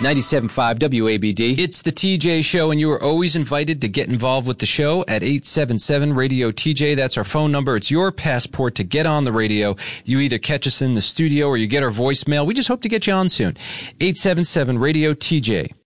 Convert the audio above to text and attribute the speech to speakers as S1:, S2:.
S1: 97.5 WABD. It's the TJ Show, and you are always invited to get involved with the show at 877-RADIO-TJ. That's our phone number. It's your passport to get on the radio. You either catch us in the studio or you get our voicemail. We just hope to get you on soon. 877-RADIO-TJ.